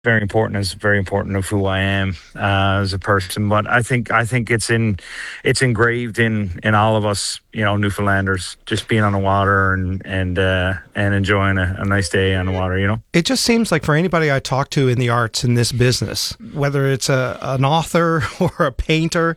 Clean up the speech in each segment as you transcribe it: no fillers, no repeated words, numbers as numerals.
very important. It's very important of who I am as a person. But I think it's engraved in all of us, Newfoundlanders, just being on the water and enjoying a nice day on the water. It just seems like for anybody I talk to in the arts in this business, whether it's an author or a painter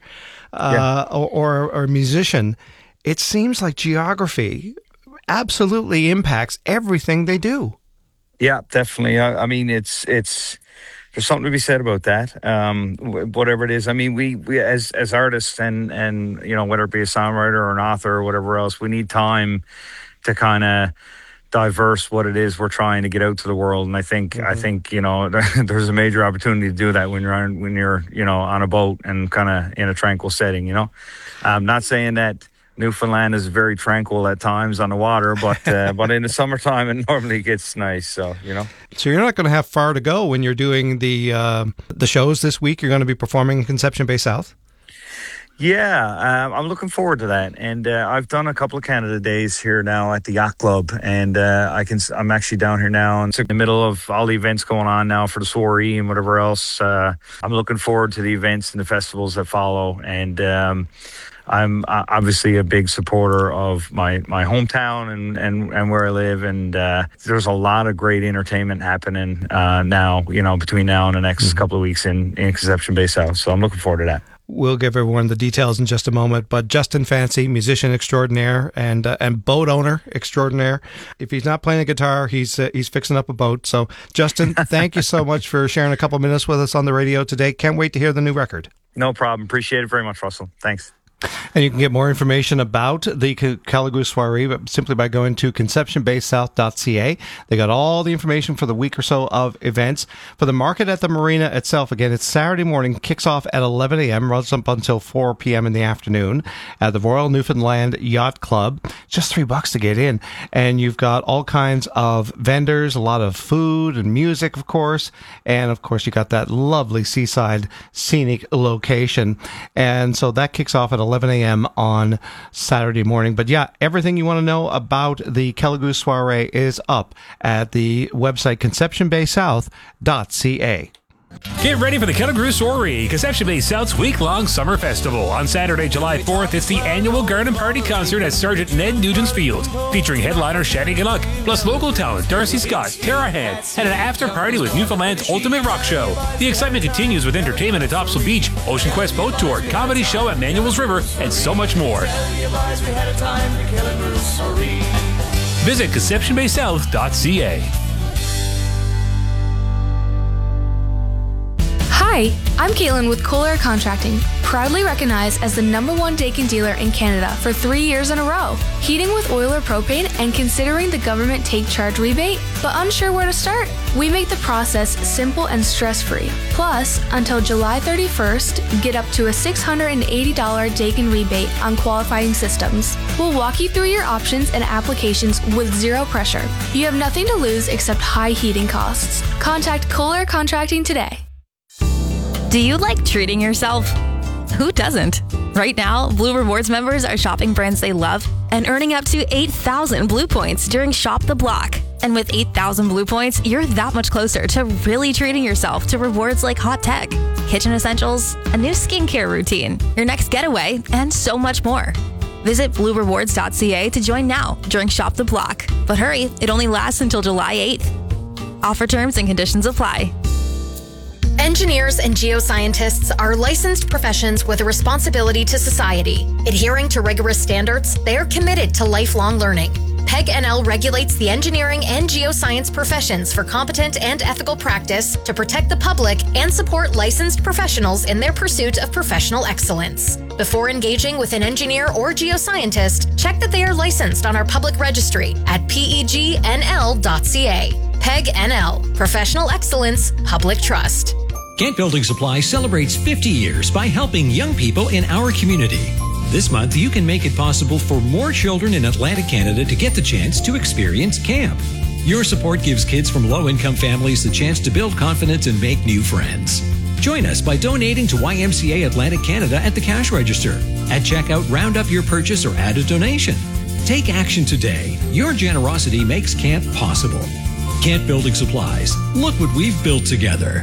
or a musician, it seems like geography absolutely impacts everything they do. Yeah, definitely. I mean, it's there's something to be said about that. Whatever it is, I mean, we as artists and whether it be a songwriter or an author or whatever else, we need time to kind of diverse what it is we're trying to get out to the world. And I think there's a major opportunity to do that when you're on a boat and kind of in a tranquil setting. I'm not saying that Newfoundland is very tranquil at times on the water, but in the summertime it normally gets nice. So So you're not going to have far to go when you're doing the shows this week. You're going to be performing in Conception Bay South. Yeah, I'm looking forward to that, and I've done a couple of Canada Days here now at the Yacht Club, and I'm actually down here now, and it's in the middle of all the events going on now for the soiree and whatever else. I'm looking forward to the events and the festivals that follow, and I'm obviously a big supporter of my hometown and where I live, and there's a lot of great entertainment happening now, between now and the next couple of weeks in Conception Bay South. So I'm looking forward to that. We'll give everyone the details in just a moment, but Justin Fancy, musician extraordinaire and boat owner extraordinaire. If he's not playing a guitar, he's fixing up a boat. So, Justin, thank you so much for sharing a couple minutes with us on the radio today. Can't wait to hear the new record. No problem. Appreciate it very much, Russell. Thanks. And you can get more information about the Calagoo Soiree simply by going to conceptionbaysouth.ca. They got all the information for the week or so of events. For the market at the marina itself, again, it's Saturday morning, kicks off at 11 a.m., runs up until 4 p.m. in the afternoon at the Royal Newfoundland Yacht Club. Just $3 to get in. And you've got all kinds of vendors, a lot of food and music, of course. And, of course, you got that lovely seaside scenic location. And so that kicks off at 11 a.m. on Saturday morning. But yeah, everything you want to know about the Calagoo Soiree is up at the website conceptionbaysouth.ca. Get ready for the Calagoo Soiree, Conception Bay South's week-long summer festival. On Saturday, July 4th, it's the annual Garden Party concert at Sergeant Ned Nugent's Field, featuring headliner Shadi Galluck, plus local talent Darcy Scott, Tara Hand, and an after-party with Newfoundland's ultimate rock show. The excitement continues with entertainment at Topsail Beach, Ocean Quest Boat Tour, comedy show at Manuel's River, and so much more. Visit conceptionbaysouth.ca. Hi, I'm Caitlin with Kohler Contracting, proudly recognized as the #1 Daikin dealer in Canada for 3 years in a row. Heating with oil or propane and considering the government take charge rebate, but unsure where to start? We make the process simple and stress-free. Plus, until July 31st, get up to a $680 Daikin rebate on qualifying systems. We'll walk you through your options and applications with zero pressure. You have nothing to lose except high heating costs. Contact Kohler Contracting today. Do you like treating yourself? Who doesn't? Right now, Blue Rewards members are shopping brands they love and earning up to 8,000 Blue Points during Shop the Block. And with 8,000 Blue Points, you're that much closer to really treating yourself to rewards like hot tech, kitchen essentials, a new skincare routine, your next getaway, and so much more. Visit bluerewards.ca to join now during Shop the Block. But hurry, it only lasts until July 8th. Offer terms and conditions apply. Engineers and geoscientists are licensed professions with a responsibility to society. Adhering to rigorous standards, they are committed to lifelong learning. PEG NL regulates the engineering and geoscience professions for competent and ethical practice to protect the public and support licensed professionals in their pursuit of professional excellence. Before engaging with an engineer or geoscientist, check that they are licensed on our public registry at pegnl.ca. PEG NL, Professional Excellence, Public Trust. Kent Building Supply celebrates 50 years by helping young people in our community. This month, you can make it possible for more children in Atlantic Canada to get the chance to experience camp. Your support gives kids from low-income families the chance to build confidence and make new friends. Join us by donating to YMCA Atlantic Canada at the cash register. At checkout, round up your purchase or add a donation. Take action today. Your generosity makes camp possible. Kent Building Supplies. Look what we've built together.